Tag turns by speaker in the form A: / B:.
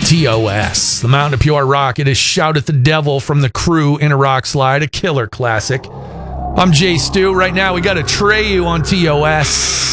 A: TOS, the Mountain of Pure Rock. It is Shout at the Devil from the Crew in a Rock Slide, a killer classic. I'm Jay Stu. Right now, we got a Treyu on TOS.